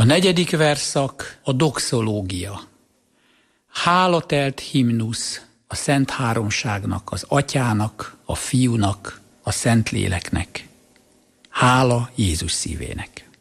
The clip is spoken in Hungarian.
A 4. verszak a doxológia. Hálatelt himnusz a Szent Háromságnak, az Atyának, a Fiúnak, a Szentléleknek. Hála Jézus szívének.